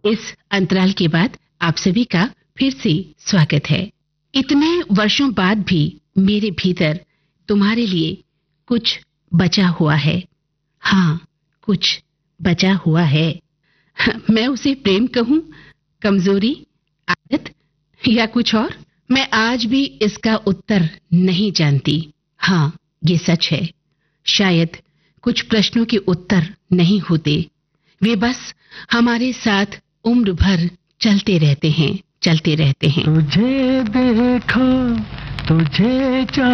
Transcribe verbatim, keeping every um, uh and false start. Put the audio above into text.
इस अंतराल के बाद आप सभी का फिर से स्वागत है। इतने वर्षों बाद भी मेरे भीतर तुम्हारे लिए कुछ बचा हुआ है। हाँ, कुछ बचा हुआ है। मैं उसे प्रेम कहूं, कमजोरी, आदत या कुछ और? मैं आज भी इसका उत्तर नहीं जानती। हाँ, ये सच है। शायद कुछ प्रश्नों के उत्तर नहीं होते, वे बस हमारे साथ उम्र भर चलते रहते हैं, चलते रहते हैं। तुझे देखो, तुझे चाह